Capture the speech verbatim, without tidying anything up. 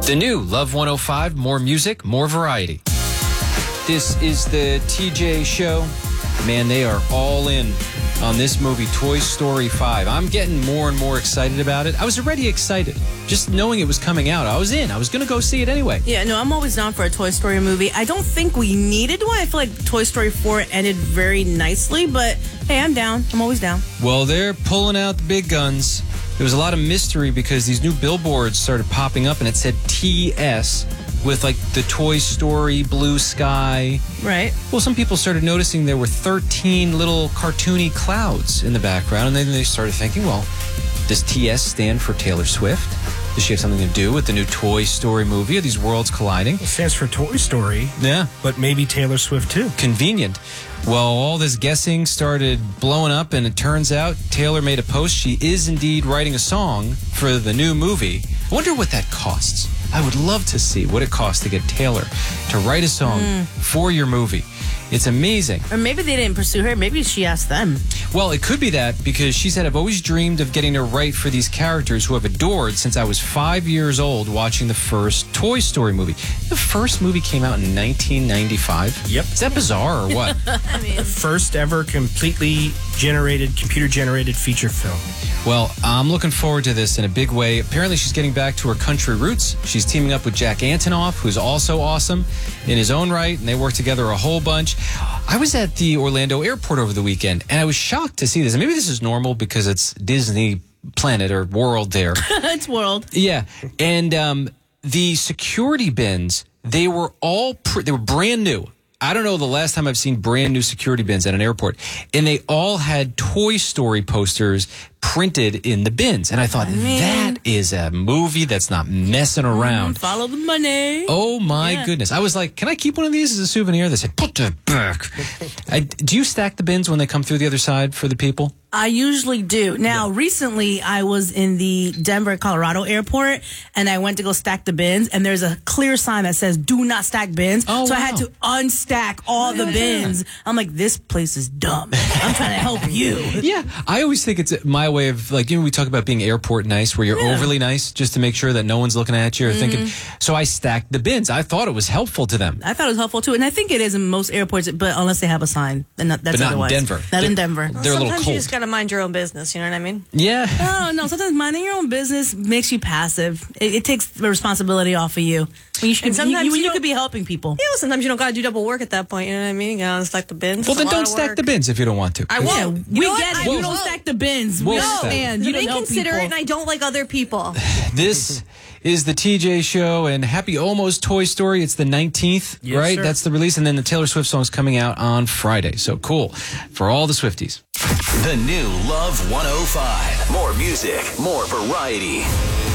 The new Love one oh five, more music, more variety. This is the T J Show. Man, they are all in on this movie, Toy Story five. I'm getting more and more excited about it. I was already excited. Just knowing it was coming out, I was in. I was going to go see it anyway. Yeah, no, I'm always down for a Toy Story movie. I don't think we needed one. I feel like Toy Story four ended very nicely, but hey, I'm down. I'm always down. Well, they're pulling out the big guns. There was a lot of mystery because these new billboards started popping up and it said T S with like the Toy Story blue sky. Right. Well, some people started noticing there were thirteen little cartoony clouds in the background, and then they started thinking, well, does T S stand for Taylor Swift? Does she have something to do with the new Toy Story movie? Are these worlds colliding? It stands for Toy Story. Yeah. But maybe Taylor Swift, too. Convenient. Well, all this guessing started blowing up, and it turns out Taylor made a post. She is indeed writing a song for the new movie. I wonder what that costs. I would love to see what it costs to get Taylor to write a song mm. for your movie. It's amazing. Or maybe they didn't pursue her. Maybe she asked them. Well, it could be that because she said, I've always dreamed of getting to write for these characters who I've adored since I was five years old watching the first Toy Story movie. The first movie came out in nineteen ninety-five. Yep. Is that bizarre or what? I mean, the first ever completely generated, computer-generated feature film. Well, I'm looking forward to this in a big way. Apparently, she's getting back to her country roots. She's teaming up with Jack Antonoff, who's also awesome in his own right, and they work together a whole bunch. I was at the Orlando airport over the weekend, and I was shocked to see this. And maybe this is normal because it's Disney Planet or World there. It's World. Yeah. And um, the security bins, they were all pr- they were brand new. I don't know the last time I've seen brand new security bins at an airport. And they all had Toy Story posters printed in the bins. And I thought, I mean, that is a movie that's not messing around. Mm, follow the money. Oh, my yeah. goodness. I was like, can I keep one of these as a souvenir? They said, put it back. I, do you stack the bins when they come through the other side for the people? I usually do. Now, yeah. recently, I was in the Denver, Colorado airport, and I went to go stack the bins, and there's a clear sign that says, do not stack bins. Oh, so wow. I had to unstack all yeah. the bins. I'm like, this place is dumb. I'm trying to help you. Yeah. I always think it's my way of, like, you know, we talk about being airport nice, where you're yeah. overly nice, just to make sure that no one's looking at you or mm-hmm. thinking. So I stacked the bins. I thought it was helpful to them. I thought it was helpful, too. And I think it is in most airports, but unless they have a sign. And that's but not otherwise. in Denver. Not they're, in Denver. Well, they're a little sometimes cold. you just got to mind your own business. You know what I mean? Yeah. Oh, no. Sometimes minding your own business makes you passive. It, it takes the responsibility off of you. When you, should, and sometimes you, you, you, you could be helping people. Yeah, well, sometimes you don't got to do double work at that point. You know what I mean? You got to stack the bins. Well, then don't work. stack the bins if you don't want to. I won't. Yeah, you we know get what? it. I You don't won't. stack the bins. We'll we stack. understand. You You're don't help inconsiderate, people. and I don't like other people. This is the T J Show, and happy almost Toy Story. It's the nineteenth, yes, right? Sir. That's the release, and then the Taylor Swift song is coming out on Friday. So cool for all the Swifties. The new Love one oh five. More music, more variety.